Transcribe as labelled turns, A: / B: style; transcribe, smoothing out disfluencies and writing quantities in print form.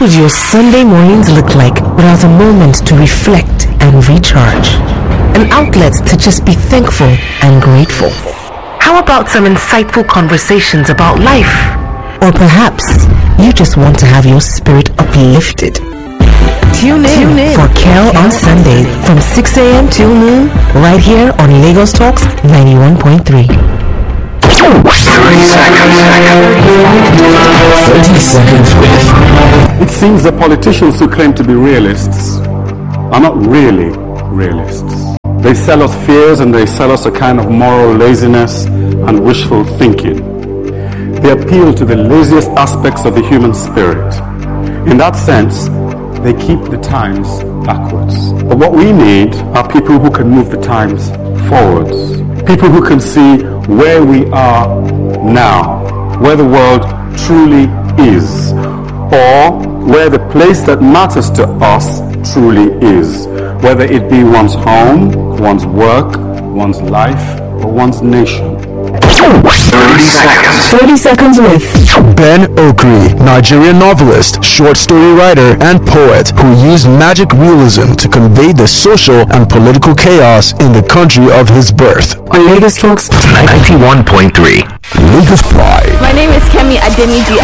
A: would your Sunday mornings look like without a moment to reflect and recharge? An outlet to just be thankful and grateful. How about some insightful conversations about life? Or perhaps you just want to have your spirit uplifted. Tune in for Kel on Sunday from 6 a.m. till noon right here on Lagos Talks 91.3.
B: 30 seconds with.
C: It seems the politicians who claim to be realists are not really realists. They sell us fears and they sell us a kind of moral laziness and wishful thinking. They appeal to the laziest aspects of the human spirit. In that sense, they keep the times backwards. But what we need are people who can move the times forwards. People who can see where we are now, where the world truly is, or where the place that matters to us truly is, whether it be one's home, one's work, one's life, or one's nation.
B: 30 seconds with
D: Ben Okri, Nigerian novelist, short story writer, and poet who used magic realism to convey the social and political chaos in the country of his birth.
A: On Lagos Talks
B: 91.3.
D: Lagos Pride.
E: My name is Kemi Adeniji.